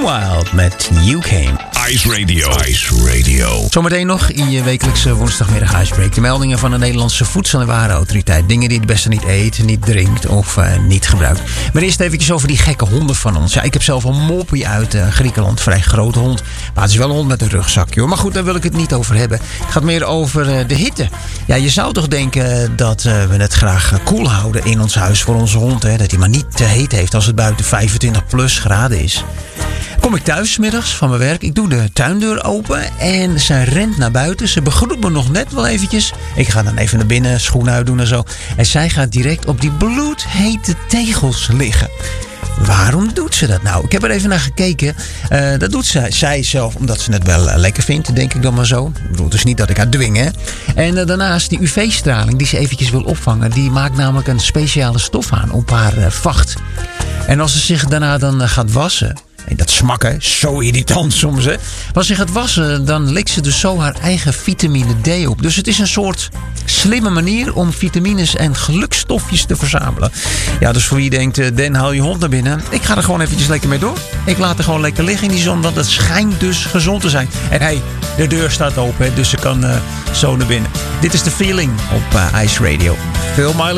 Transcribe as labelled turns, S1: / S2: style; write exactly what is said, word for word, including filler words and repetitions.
S1: Wild met You Came.
S2: Ice Radio. Ice Radio.
S1: Zometeen nog in je wekelijkse woensdagmiddag Icebreak. De meldingen van de Nederlandse Voedsel- en Warenautoriteit. Dingen die het beste niet eet, niet drinkt of uh, niet gebruikt. Maar eerst eventjes over die gekke honden van ons. Ja, ik heb zelf een moppie uit uh, Griekenland. Vrij grote hond. Maar het is wel een hond met een rugzakje, hoor. Maar goed, daar wil ik het niet over hebben. Het gaat meer over uh, de hitte. Ja, je zou toch denken dat uh, we het graag uh, koel houden in ons huis voor onze hond. Hè? Dat hij maar niet te heet heeft als het buiten vijfentwintig plus graden is. Kom ik thuis 's middags van mijn werk. Ik doe de tuindeur open en ze rent naar buiten. Ze begroet me nog net wel eventjes. Ik ga dan even naar binnen, schoenen uitdoen en zo. En zij gaat direct op die bloedhete tegels liggen. Waarom doet ze dat nou? Ik heb er even naar gekeken. Uh, dat doet zij, zij zelf omdat ze het wel uh, lekker vindt, denk ik dan maar zo. Ik bedoel dus niet dat ik haar dwing, hè. En uh, daarnaast die U V-straling die ze eventjes wil opvangen. Die maakt namelijk een speciale stof aan op haar uh, vacht. En als ze zich daarna dan uh, gaat wassen... En dat smakken, zo irritant soms, hè. Als ze gaat wassen, dan likt ze dus zo haar eigen vitamine D op. Dus het is een soort slimme manier om vitamines en gelukstofjes te verzamelen. Ja, dus voor wie denkt, Dan, haal je hond naar binnen. Ik ga er gewoon eventjes lekker mee door. Ik laat er gewoon lekker liggen in die zon, want het schijnt dus gezond te zijn. En hé, hey, de deur staat open, dus ze kan uh, zo naar binnen. Dit is The Feeling op uh, Ice Radio. Veel mileage.